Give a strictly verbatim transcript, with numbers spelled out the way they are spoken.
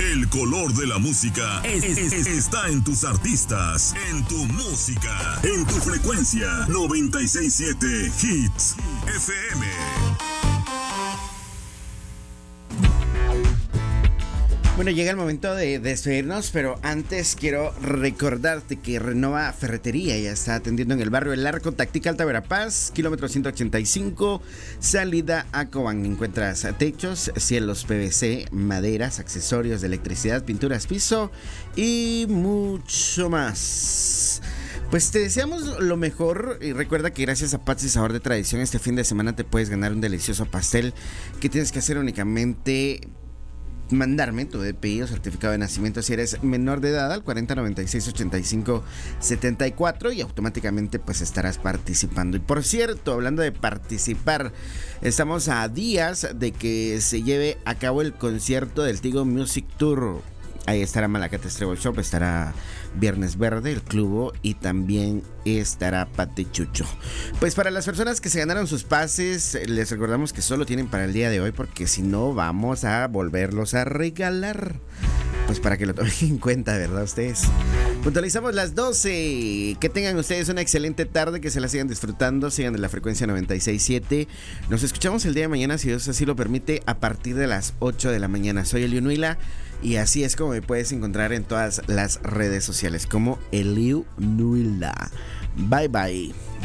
El color de la música es, es- es- está en tus artistas, en tu música, en tu frecuencia. noventa y seis punto siete Hits F M. Bueno, llega el momento de despedirnos, pero antes quiero recordarte que Renova Ferretería ya está atendiendo en el barrio El Arco, Tactica Alta Verapaz, kilómetro ciento ochenta y cinco, salida a Cobán. Encuentras techos, cielos P V C, maderas, accesorios de electricidad, pinturas, piso y mucho más. Pues te deseamos lo mejor y recuerda que gracias a Paz y Sabor de Tradición este fin de semana te puedes ganar un delicioso pastel que tienes que hacer únicamente mandarme tu D P I o certificado de nacimiento si eres menor de edad al cuarenta noventa y seis ochenta y cinco setenta y cuatro y automáticamente pues estarás participando. Y por cierto, hablando de participar, estamos a días de que se lleve a cabo el concierto del Tigo Music Tour. Ahí estará Malacate Treble Shop, estará Viernes Verde, el Clubo y también estará Pate Chucho. Pues para las personas que se ganaron sus pases, les recordamos que solo tienen para el día de hoy porque si no vamos a volverlos a regalar. Pues para que lo tomen en cuenta, ¿verdad ustedes? Puntualizamos las doce. Que tengan ustedes una excelente tarde, que se la sigan disfrutando, sigan de la frecuencia noventa y seis punto siete. Nos escuchamos el día de mañana, si Dios así lo permite, a partir de las ocho de la mañana. Soy Eliu Nuila y así es como me puedes encontrar en todas las redes sociales como Eliu Nuila. Bye bye.